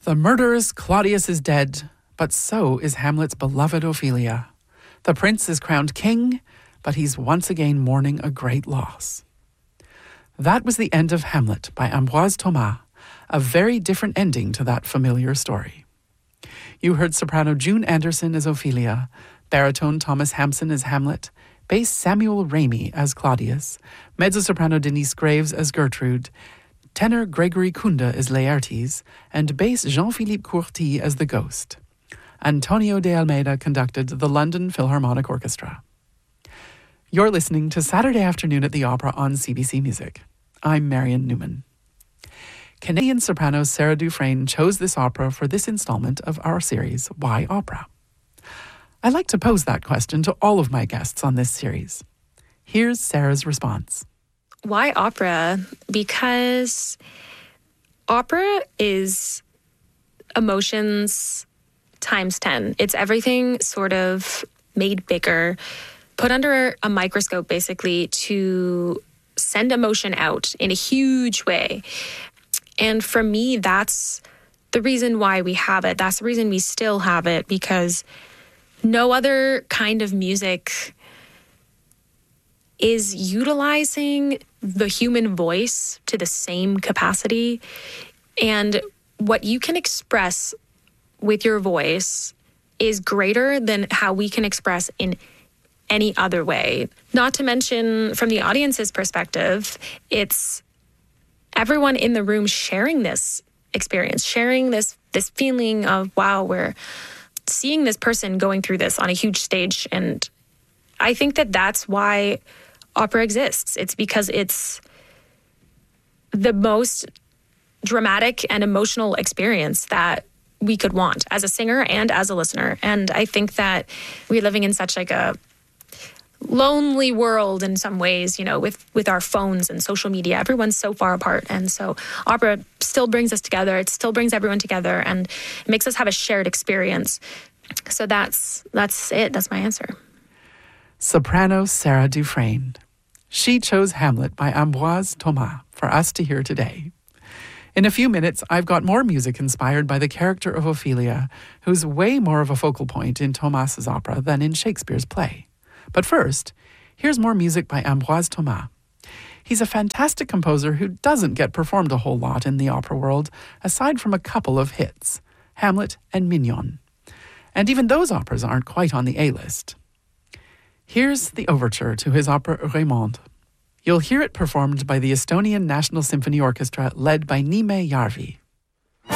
The murderous Claudius is dead, but so is Hamlet's beloved Ophelia. The prince is crowned king, but he's once again mourning a great loss. That was the end of Hamlet by Ambroise Thomas, a very different ending to that familiar story. You heard soprano June Anderson as Ophelia, baritone Thomas Hampson as Hamlet, bass Samuel Ramey as Claudius, mezzo-soprano Denise Graves as Gertrude, tenor Gregory Kunda as Laertes, and bass Jean-Philippe Courty as the Ghost. Antonio de Almeida conducted the London Philharmonic Orchestra. You're listening to Saturday Afternoon at the Opera on CBC Music. I'm Marian Newman. Canadian soprano Sarah Dufresne chose this opera for this installment of our series, Why Opera? I like to pose that question to all of my guests on this series. Here's Sarah's response. Why opera? Because opera is emotions times 10. It's everything sort of made bigger, put under a microscope basically to send emotion out in a huge way. And for me, that's the reason why we have it. That's the reason we still have it, because no other kind of music is utilizing the human voice to the same capacity. And what you can express with your voice is greater than how we can express in any other way. Not to mention, from the audience's perspective, it's everyone in the room sharing this experience, sharing this feeling of, wow, we're seeing this person going through this on a huge stage. And I think that that's why opera exists. It's because it's the most dramatic and emotional experience that we could want as a singer and as a listener. And I think that we're living in such like a lonely world in some ways, you know, with our phones and social media. Everyone's so far apart. And so opera still brings us together. It still brings everyone together and it makes us have a shared experience. So that's it. That's my answer. Soprano Sarah Dufresne. She chose Hamlet by Ambroise Thomas for us to hear today. In a few minutes, I've got more music inspired by the character of Ophelia, who's way more of a focal point in Thomas's opera than in Shakespeare's play. But first, here's more music by Ambroise Thomas. He's a fantastic composer who doesn't get performed a whole lot in the opera world, aside from a couple of hits, Hamlet and Mignon. And even those operas aren't quite on the A-list. Here's the overture to his opera Raymonde. You'll hear it performed by the Estonian National Symphony Orchestra led by Niime Järvi.